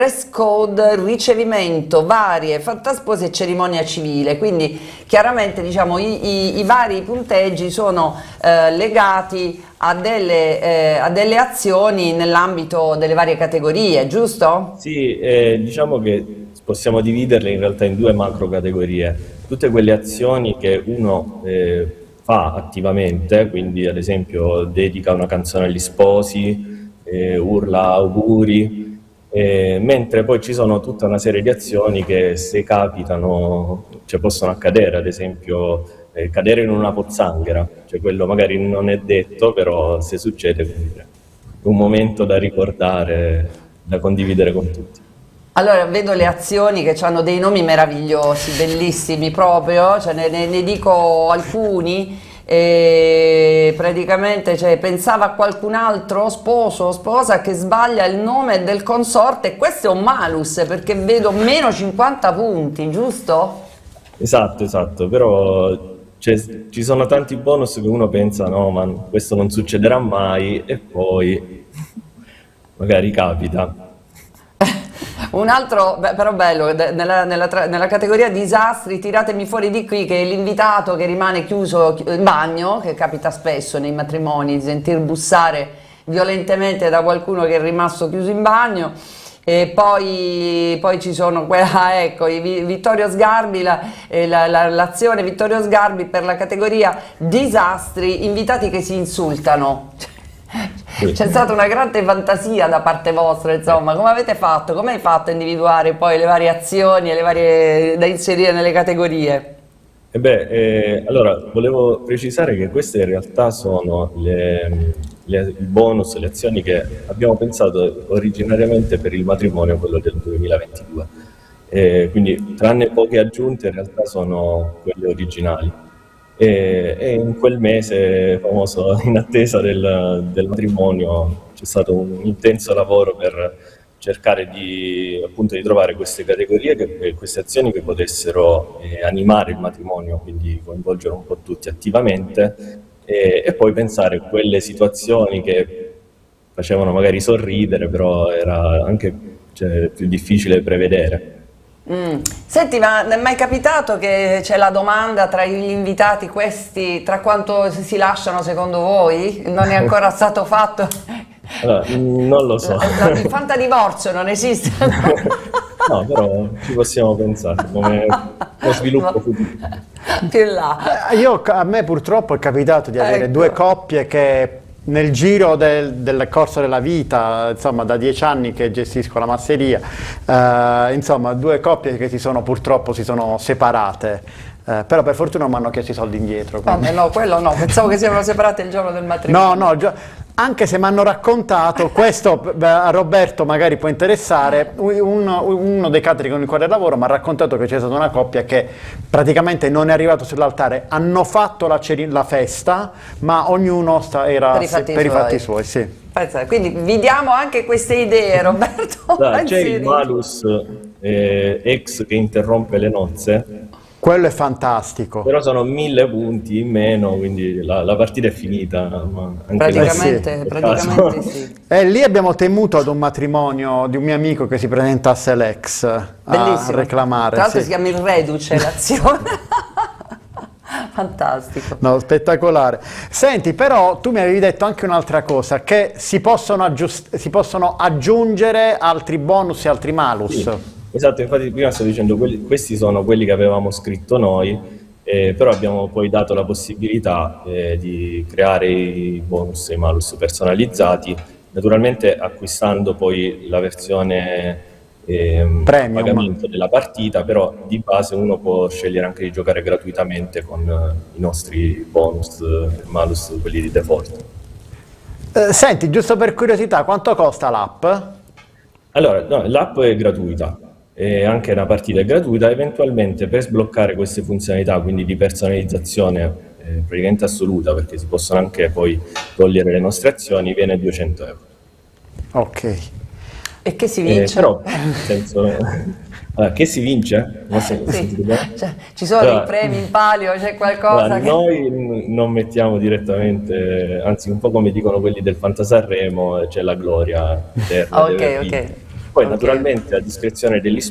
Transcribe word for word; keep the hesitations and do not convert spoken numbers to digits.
dress code, ricevimento, varie fantaspose e cerimonia civile, quindi chiaramente diciamo i, i, i vari punteggi sono eh, legati a delle, eh, a delle azioni nell'ambito delle varie categorie, giusto? Sì, eh, diciamo che possiamo dividerle in realtà in due macro categorie. Tutte quelle azioni che uno eh, fa attivamente, quindi ad esempio dedica una canzone agli sposi, eh, urla auguri, eh, mentre poi ci sono tutta una serie di azioni che se capitano, cioè possono accadere, ad esempio eh, cadere in una pozzanghera, cioè quello magari non è detto, però se succede è un momento da ricordare, da condividere con tutti. Allora, vedo le azioni che hanno dei nomi meravigliosi, bellissimi proprio, cioè ne, ne- ne dico alcuni, e praticamente cioè, pensava a qualcun altro, sposo o sposa, che sbaglia il nome del consorte, e questo è un malus perché vedo meno cinquanta punti, giusto? Esatto, esatto, però cioè, ci sono tanti bonus che uno pensa no, ma questo non succederà mai e poi magari capita. Un altro, beh, però bello, de- nella, nella tra- nella categoria disastri, tiratemi fuori di qui, che è l'invitato che rimane chiuso chi- in bagno, che capita spesso nei matrimoni, di sentir bussare violentemente da qualcuno che è rimasto chiuso in bagno. E poi, poi ci sono quella, ecco, i Vi- Vittorio Sgarbi, la- eh, la- la- l'azione Vittorio Sgarbi per la categoria disastri, invitati che si insultano. Sì. C'è stata una grande fantasia da parte vostra, insomma, come avete fatto? Come hai fatto a individuare poi le varie azioni e le varie da inserire nelle categorie? E beh, eh, allora volevo precisare che queste in realtà sono le, le- i bonus, le azioni che abbiamo pensato originariamente per il matrimonio, quello del duemilaventidue. Eh, quindi, tranne poche aggiunte, in realtà sono quelle originali. E, e in quel mese famoso, in attesa del, del matrimonio, c'è stato un intenso lavoro per cercare di, appunto, di trovare queste categorie, che, e queste azioni che potessero eh, animare il matrimonio, quindi coinvolgere un po' tutti attivamente, e, e poi pensare a quelle situazioni che facevano magari sorridere, però era anche cioè, più difficile prevedere. Mm. Senti, ma non è mai capitato che c'è la domanda tra gli invitati questi, tra quanto si lasciano secondo voi? Non è ancora stato fatto? Allora, non lo so. La- la- il fantadivorzio non esiste? No, però ci possiamo pensare come, come sviluppo futuro. Più in là. Eh, Io, a me purtroppo è capitato di avere Ecco. due coppie che nel giro del, del corso della vita, insomma da dieci anni che gestisco la masseria, eh, insomma due coppie che si sono purtroppo si sono separate, eh, però per fortuna mi hanno chiesto i soldi indietro. quindi- Vabbè, no, quello no, pensavo che si erano separate il giorno del No, matrimonio. no, già- anche se mi hanno raccontato, questo beh, a Roberto magari può interessare, uno, uno dei cateri con il quale lavoro mi ha raccontato che c'è stata una coppia che praticamente non è arrivato sull'altare, hanno fatto la, ceri- la festa, ma ognuno sta- era Per i se- fatti per i fatti suoi. suoi, sì. Pensa, quindi vi diamo anche queste idee, Roberto. Dai, c'è il Inserite. malus eh, ex che interrompe le nozze, Quello è fantastico. però sono mille punti in meno, quindi la, la partita è finita. Ma anche lì Praticamente, nel praticamente caso- sì. E lì abbiamo temuto ad un matrimonio di un mio amico che si presentasse all'ex a Bellissimo. reclamare. Tra l'altro sì. si chiama il reduce l'azione. Fantastico. No, spettacolare. Senti, però tu mi avevi detto anche un'altra cosa, che si possono, aggiust- si possono aggiungere altri bonus e altri malus. Sì, esatto, infatti prima stavo dicendo, quelli- questi sono quelli che avevamo scritto noi, eh, però abbiamo poi dato la possibilità eh, di creare i bonus e i malus personalizzati, naturalmente acquistando poi la versione ehm, a Premium. pagamento della partita, però di base uno può scegliere anche di giocare gratuitamente con eh, i nostri bonus e malus, quelli di default. Eh, senti, giusto per curiosità, quanto costa l'app? Allora, no, l'app è gratuita e anche una partita è gratuita. Eventualmente per sbloccare queste funzionalità, quindi di personalizzazione eh, praticamente assoluta, perché si possono anche poi togliere le nostre azioni, viene duecento euro. Ok. E che si Eh, vince? però, nel senso, allora, che si vince? Non so- Sì. sentite bene? Cioè, ci sono Allora, dei premi in palio, c'è qualcosa allora, che... noi n- non mettiamo direttamente, anzi un po' come dicono quelli del Fantasanremo, c'è la gloria eterna, Ah, deve ok, ok. vincere. Poi Ok. naturalmente a discrezione degli